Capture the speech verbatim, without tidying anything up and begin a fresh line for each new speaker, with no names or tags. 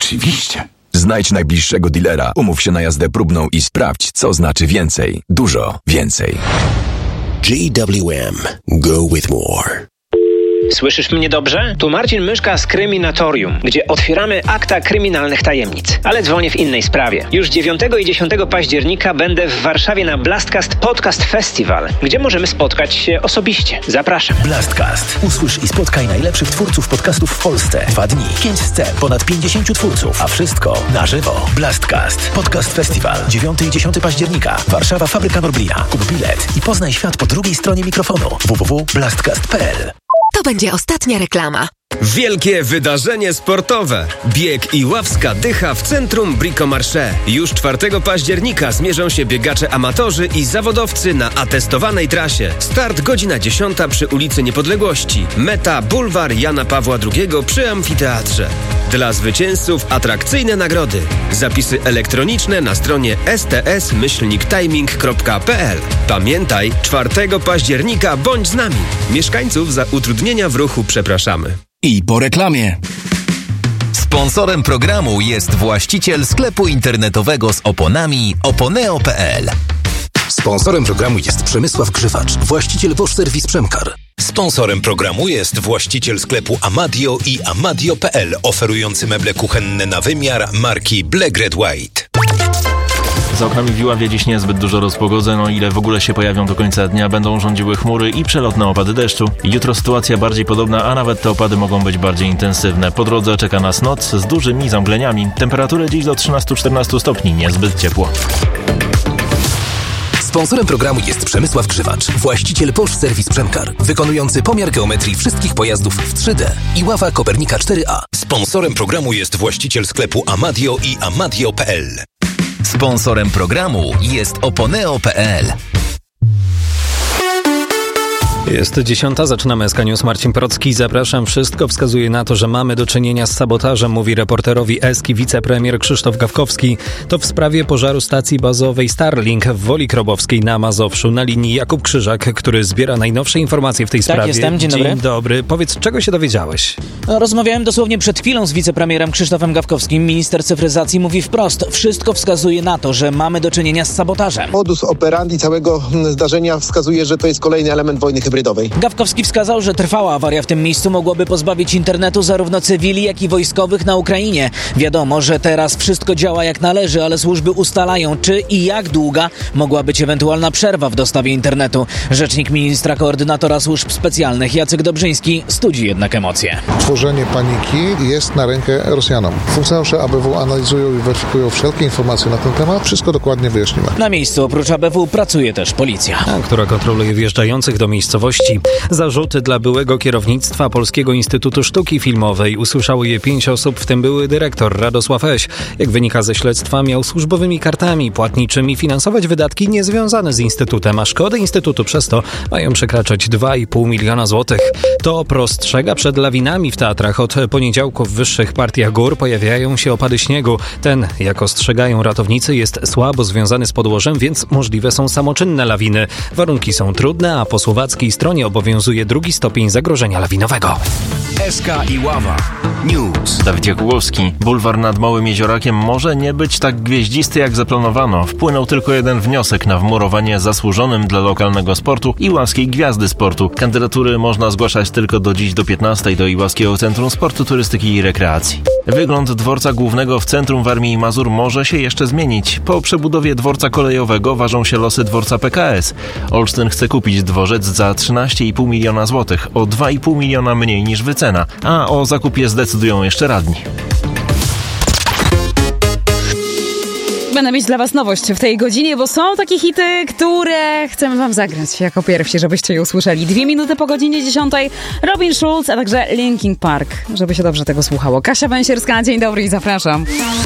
Oczywiście.
Znajdź najbliższego dealera, umów się na jazdę próbną i sprawdź, co znaczy więcej. Dużo więcej.
G W M. Go with more.
Słyszysz mnie dobrze? Tu Marcin Myszka z Kryminatorium, gdzie otwieramy akta kryminalnych tajemnic. Ale dzwonię w innej sprawie. Już dziewiątego i dziesiątego października będę w Warszawie na Blastcast Podcast Festival, gdzie możemy spotkać się osobiście. Zapraszam.
Blastcast. Usłysz i spotkaj najlepszych twórców podcastów w Polsce. Dwa dni, pięć scen, ponad pięćdziesięciu twórców, a wszystko na żywo. Blastcast Podcast Festival. dziewiątego i dziesiątego października. Warszawa, Fabryka Norblia. Kup bilet i poznaj świat po drugiej stronie mikrofonu. w w w kropka blastcast kropka p l.
To będzie ostatnia reklama.
Wielkie wydarzenie sportowe. Bieg Iławska Dycha w centrum Brico-Marché. Już czwartego października zmierzą się biegacze amatorzy i zawodowcy na atestowanej trasie. Start godzina dziesiąta przy ulicy Niepodległości. Meta bulwar Jana Pawła drugiego przy amfiteatrze. Dla zwycięzców atrakcyjne nagrody. Zapisy elektroniczne na stronie s t s myślnik timing kropka p l. Pamiętaj, czwartego października bądź z nami. Mieszkańców za utrudnienia w ruchu przepraszamy.
I po reklamie.
Sponsorem programu jest właściciel sklepu internetowego z oponami oponeo kropka p l.
Sponsorem programu jest Przemysław Grzywacz, właściciel Bosch Service Przemkar.
Sponsorem programu jest właściciel sklepu Amadio i amadio kropka p l, oferujący meble kuchenne na wymiar marki Black Red White.
Za oknami w Iławie dziś niezbyt dużo rozpogodzeń, o ile w ogóle się pojawią do końca dnia, będą rządziły chmury i przelotne opady deszczu. Jutro sytuacja bardziej podobna, a nawet te opady mogą być bardziej intensywne. Po drodze czeka nas noc z dużymi zamgleniami. Temperatury dziś do trzynastu czternastu stopni, niezbyt ciepło.
Sponsorem programu jest Przemysław Grzywacz, właściciel Bosch Service Przemkar, wykonujący pomiar geometrii wszystkich pojazdów w trzy D. Iława Kopernika cztery A.
Sponsorem programu jest właściciel sklepu Amadio i amadio kropka p l.
Sponsorem programu jest oponeo kropka p l.
Jest dziesiąta, zaczynamy S K News. Marcin Procki, zapraszam. Wszystko wskazuje na to, że mamy do czynienia z sabotażem, mówi reporterowi Eski wicepremier Krzysztof Gawkowski. To w sprawie pożaru stacji bazowej Starlink w Woli Krobowskiej na Mazowszu. Na linii Jakub Krzyżak, który zbiera najnowsze informacje w tej
tak,
sprawie.
Jestem. Dzień dobry.
Dzień dobry. Powiedz, czego się dowiedziałeś?
No, rozmawiałem dosłownie przed chwilą z wicepremierem Krzysztofem Gawkowskim. Minister cyfryzacji mówi wprost. Wszystko wskazuje na to, że mamy do czynienia z sabotażem.
Modus operandi całego zdarzenia wskazuje, że to jest kolejny element wojny hybrydowej.
Gawkowski wskazał, że trwała awaria w tym miejscu mogłaby pozbawić internetu zarówno cywili, jak i wojskowych na Ukrainie. Wiadomo, że teraz wszystko działa jak należy, ale służby ustalają, czy i jak długa mogła być ewentualna przerwa w dostawie internetu. Rzecznik ministra koordynatora służb specjalnych Jacek Dobrzyński studzi jednak emocje.
Tworzenie paniki jest na rękę Rosjanom. Funkcjonariusze A B W analizują i weryfikują wszelkie informacje na ten temat. Wszystko dokładnie wyjaśnimy.
Na miejscu oprócz A B W pracuje też policja,
która kontroluje wjeżdżających do miejscowości. Zarzuty dla byłego kierownictwa Polskiego Instytutu Sztuki Filmowej. Usłyszało je pięć osób, w tym były dyrektor Radosław Eś. Jak wynika ze śledztwa, miał służbowymi kartami płatniczymi finansować wydatki niezwiązane z Instytutem, a szkody Instytutu przez to mają przekraczać dwa i pół miliona złotych. To prostrzega przed lawinami w teatrach. Od poniedziałku w wyższych partiach gór pojawiają się opady śniegu. Ten, jak ostrzegają ratownicy, jest słabo związany z podłożem, więc możliwe są samoczynne lawiny. Warunki są trudne, a po słowackiej stronie obowiązuje drugi stopień zagrożenia lawinowego.
S K Iława News.
Dawid Jakubowski. Bulwar nad Małym Jeziorakiem może nie być tak gwieździsty, jak zaplanowano. Wpłynął tylko jeden wniosek na wmurowanie zasłużonym dla lokalnego sportu Iławskiej Gwiazdy Sportu. Kandydatury można zgłaszać tylko do dziś do piętnastej do Iławskiego Centrum Sportu, Turystyki i Rekreacji. Wygląd dworca głównego w centrum Warmii i Mazur może się jeszcze zmienić. Po przebudowie dworca kolejowego ważą się losy dworca P K S. Olsztyn chce kupić dworzec za trzynaście i pół miliona złotych, o dwa i pół miliona mniej niż wycena, a o zakupie zdecydują jeszcze radni.
Będę mieć dla was nowość w tej godzinie, bo są takie hity, które chcemy wam zagrać jako pierwsi, żebyście je usłyszeli. Dwie minuty po godzinie dziesiątej Robin Schulz, a także Linkin Park, żeby się dobrze tego słuchało. Kasia Węsierska, dzień dobry i zapraszam.